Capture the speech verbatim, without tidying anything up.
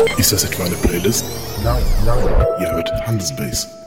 Ist das etwa eine Playlist? Nein, nein. Ihr hört Handelsbase.